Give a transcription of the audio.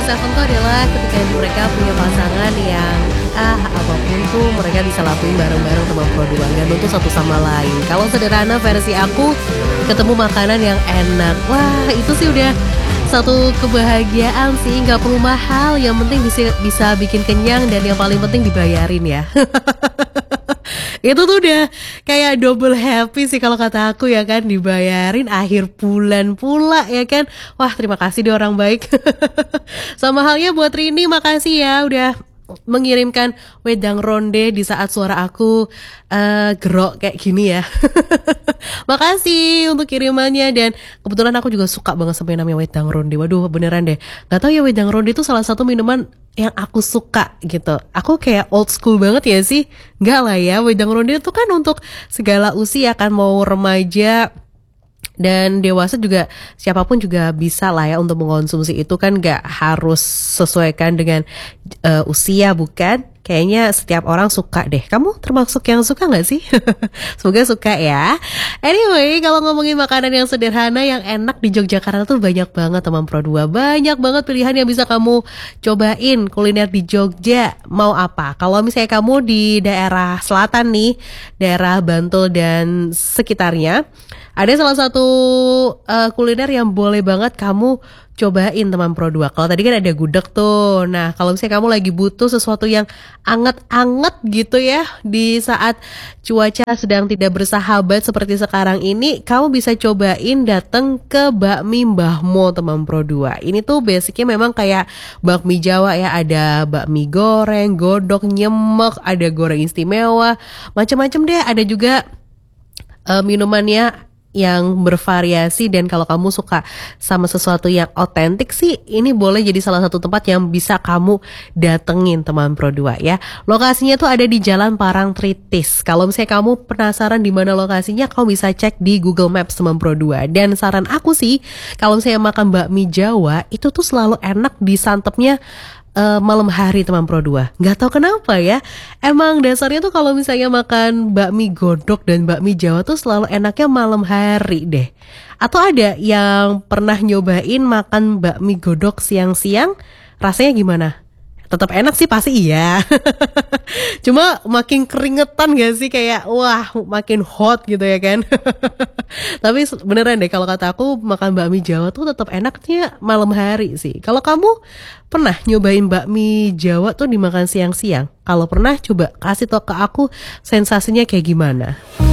Seven tuh adalah ketika mereka punya pasangan yang apapun tuh mereka bisa lakuin bareng-bareng teman produk nggak nuntut satu sama lain. Kalau sederhana versi aku, ketemu makanan yang enak, wah itu sih udah satu kebahagiaan sih, nggak perlu mahal, yang penting bisa bikin kenyang dan yang paling penting dibayarin ya. Itu tuh udah kayak double happy sih kalau kata aku ya kan, dibayarin akhir bulan pula ya kan. Wah terima kasih deh orang baik. Sama halnya buat Rini, makasih ya udah mengirimkan wedang ronde di saat suara aku gerok kayak gini ya. Makasih untuk kirimannya, dan kebetulan aku juga suka banget sama yang namanya wedang ronde. Waduh beneran deh, gak tau ya, wedang ronde itu salah satu minuman yang aku suka gitu. Aku kayak old school banget ya sih. Enggak lah ya, wedang ronde itu kan untuk segala usia kan, mau remaja dan dewasa juga, siapapun juga bisa lah ya untuk mengkonsumsi itu kan, gak harus sesuaikan dengan usia, bukan? Kayaknya setiap orang suka deh. Kamu termasuk yang suka gak sih? Semoga suka ya. Anyway, kalau ngomongin makanan yang sederhana yang enak di Yogyakarta tuh banyak banget teman Pro 2. Banyak banget pilihan yang bisa kamu cobain kuliner di Jogja. Mau apa? Kalau misalnya kamu di daerah selatan nih, daerah Bantul dan sekitarnya, ada salah satu kuliner yang boleh banget kamu cobain teman Pro 2. Kalau tadi kan ada gudeg tuh. Nah, kalau misalnya kamu lagi butuh sesuatu yang anget-anget gitu ya, di saat cuaca sedang tidak bersahabat seperti sekarang ini, kamu bisa cobain datang ke bakmi Mbah Mo teman Pro 2. Ini tuh basicnya memang kayak bakmi Jawa ya, ada bakmi goreng, godok, nyemek, ada goreng istimewa, macam-macam deh. Ada juga minumannya yang bervariasi, dan kalau kamu suka sama sesuatu yang otentik sih, ini boleh jadi salah satu tempat yang bisa kamu datengin teman Pro 2 ya. Lokasinya tuh ada di Jalan Parangtritis. Kalau misalnya kamu penasaran di mana lokasinya, kamu bisa cek di Google Maps teman Pro 2. Dan saran aku sih, kalau misalnya makan bakmi Jawa, itu tuh selalu enak disantepnya malam hari teman Pro 2. Nggak tahu kenapa ya, emang dasarnya tuh kalau misalnya makan bakmi godok dan bakmi Jawa tuh selalu enaknya malam hari deh. Atau ada yang pernah nyobain makan bakmi godok siang-siang, rasanya gimana? Tetap enak sih pasti iya. Cuma makin keringetan gak sih, kayak wah makin hot gitu ya kan. Tapi beneran deh, kalau kata aku makan bakmi Jawa tuh tetap enaknya malam hari sih. Kalau kamu pernah nyobain bakmi Jawa tuh dimakan siang-siang? Kalau pernah, coba kasih tau ke aku sensasinya kayak gimana.